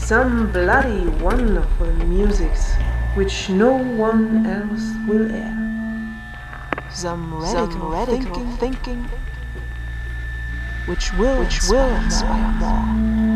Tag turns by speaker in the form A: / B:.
A: some bloody wonderful musics which no one else will air.
B: Some radical thinking which will inspire more.